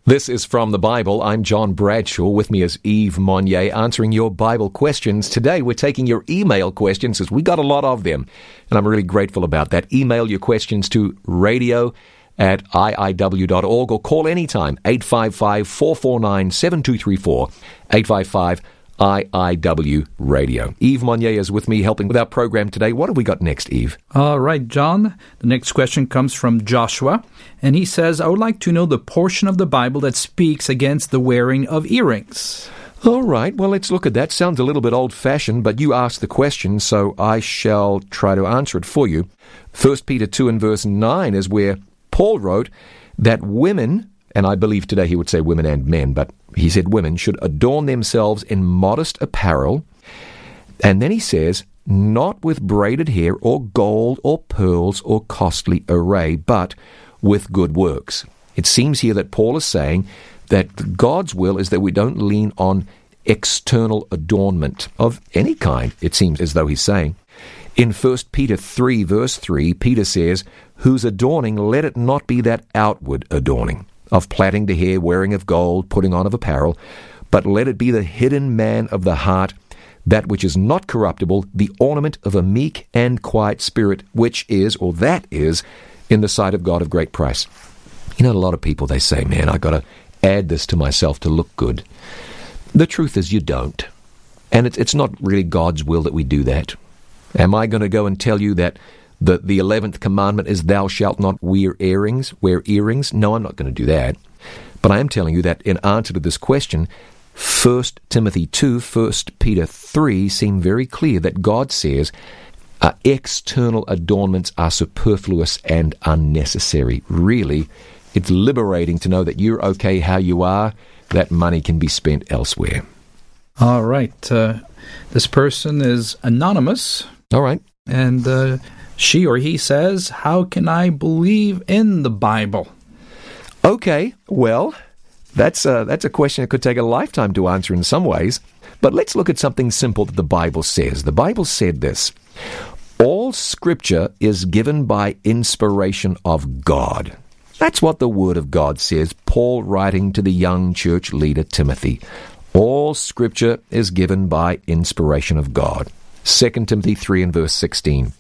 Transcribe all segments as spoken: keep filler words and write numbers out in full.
This is From the Bible. I'm John Bradshaw. With me is Yves Monnier answering your Bible questions. Today we're taking your email questions as we got a lot of them. And I'm really grateful about that. Email your questions to radio at I I W dot org or call anytime, eight five five, four four nine, seven two three four, eight five five I I W Radio. Yves Monnier is with me helping with our program today. What have we got next, Yves? All right, John. The next question comes from Joshua, and he says, I would like to know the portion of the Bible that speaks against the wearing of earrings. All right, well, let's look at that. Sounds a little bit old-fashioned, but you asked the question, so I shall try to answer it for you. First Peter two and verse nine is where Paul wrote that women, and I believe today he would say women and men, but he said women should adorn themselves in modest apparel. And then he says, not with braided hair or gold or pearls or costly array, but with good works. It seems here that Paul is saying that God's will is that we don't lean on external adornment of any kind, it seems as though he's saying. In First Peter three, verse three, Peter says, whose adorning, let it not be that outward adorning, of plaiting the hair, wearing of gold, putting on of apparel, but let it be the hidden man of the heart, that which is not corruptible, the ornament of a meek and quiet spirit, which is, or that is, in the sight of God of great price. You know, a lot of people, they say, man, I got to add this to myself to look good. The truth is you don't. And it's, it's not really God's will that we do that. Am I going to go and tell you that the, the eleventh commandment is thou shalt not wear earrings, wear earrings? No, I'm not going to do that. But I am telling you that in answer to this question, First Timothy two, First Peter three seem very clear that God says uh, external adornments are superfluous and unnecessary. Really, it's liberating to know that you're okay how you are. That money can be spent elsewhere. All right. Uh, this person is anonymous. All right. And uh, she or he says, how can I believe in the Bible? Okay, well, that's a, that's a question that could take a lifetime to answer in some ways. But let's look at something simple that the Bible says. The Bible said this, all Scripture is given by inspiration of God. That's what the Word of God says, Paul writing to the young church leader Timothy. All Scripture is given by inspiration of God. Second Timothy three and verse sixteen.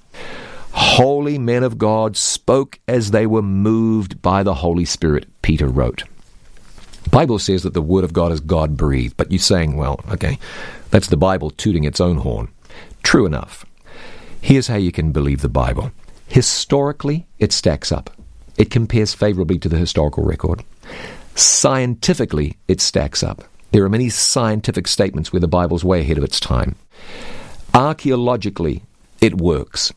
Holy men of God spoke as they were moved by the Holy Spirit, Peter wrote. The Bible says that the Word of God is God-breathed, but you're saying, well, okay, that's the Bible tooting its own horn. True enough. Here's how you can believe the Bible. Historically, it stacks up. It compares favorably to the historical record. Scientifically, it stacks up. There are many scientific statements where the Bible's way ahead of its time. Archaeologically, it works.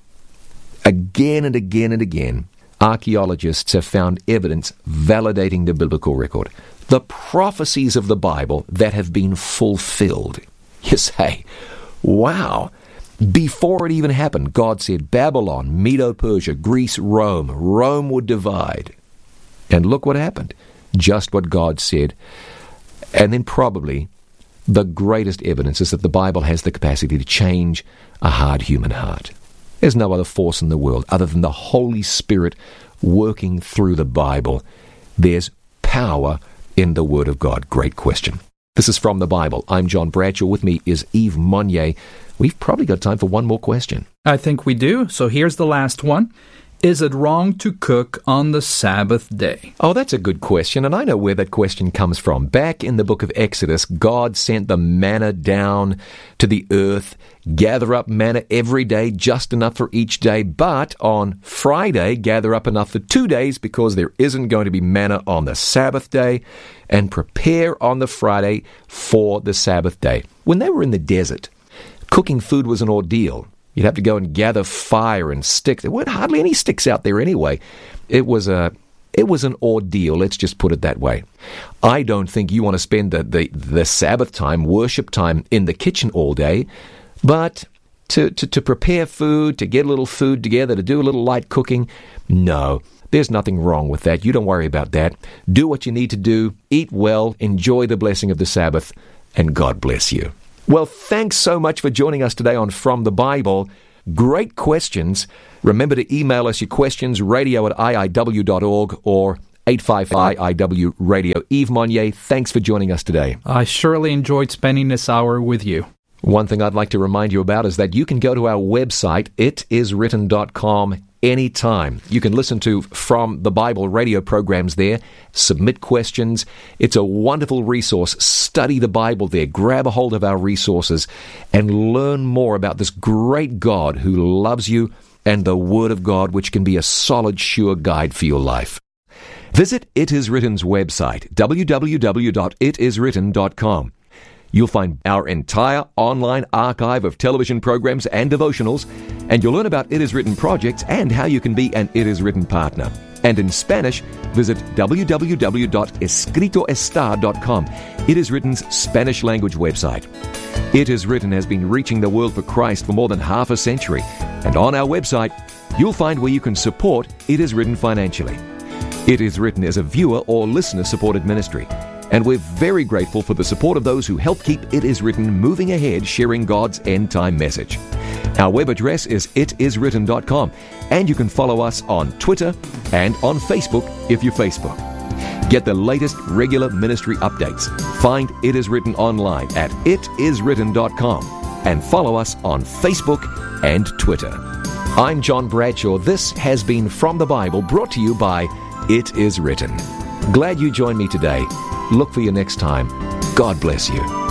Again and again and again, archaeologists have found evidence validating the biblical record. The prophecies of the Bible that have been fulfilled. You say, wow. Before it even happened, God said Babylon, Medo-Persia, Greece, Rome, Rome would divide. And look what happened. Just what God said. And then probably the greatest evidence is that the Bible has the capacity to change a hard human heart. There's no other force in the world other than the Holy Spirit working through the Bible. There's power in the Word of God. Great question. This is From the Bible. I'm John Bradshaw. With me is Yves Monnier. We've probably got time for one more question. I think we do. So here's the last one. Is it wrong to cook on the Sabbath day? Oh, that's a good question, and I know where that question comes from. Back in the book of Exodus, God sent the manna down to the earth, gather up manna every day, just enough for each day, but on Friday, gather up enough for two days because there isn't going to be manna on the Sabbath day, and prepare on the Friday for the Sabbath day. When they were in the desert, cooking food was an ordeal. You'd have to go and gather fire and sticks. There weren't hardly any sticks out there anyway. It was a, it was an ordeal, let's just put it that way. I don't think you want to spend the, the, the Sabbath time, worship time in the kitchen all day, but to, to, to prepare food, to get a little food together, to do a little light cooking, no. There's nothing wrong with that. You don't worry about that. Do what you need to do, eat well, enjoy the blessing of the Sabbath, and God bless you. Well, thanks so much for joining us today on From the Bible. Great questions. Remember to email us your questions, radio at I I W dot org or eight five five I W radio. Yves Monnier, thanks for joining us today. I surely enjoyed spending this hour with you. One thing I'd like to remind you about is that you can go to our website, it is written dot com, anytime. You can listen to From the Bible radio programs there, submit questions. It's a wonderful resource. Study the Bible there. Grab a hold of our resources and learn more about this great God who loves you and the Word of God, which can be a solid, sure guide for your life. Visit It Is Written's website, w w w dot it is written dot com. You'll find our entire online archive of television programs and devotionals, and you'll learn about It Is Written projects and how you can be an It Is Written partner. And in Spanish, visit w w w dot escrito está dot com, It Is Written's Spanish language website. It Is Written has been reaching the world for Christ for more than half a century, and on our website, you'll find where you can support It Is Written financially. It Is Written is a viewer or listener-supported ministry, and we're very grateful for the support of those who help keep It Is Written moving ahead, sharing God's end-time message. Our web address is it is written dot com, and you can follow us on Twitter and on Facebook if you're Facebook. Get the latest regular ministry updates. Find It Is Written online at it is written dot com and follow us on Facebook and Twitter. I'm John Bradshaw. This has been From the Bible, brought to you by It Is Written. Glad you joined me today. Look for you next time. God bless you.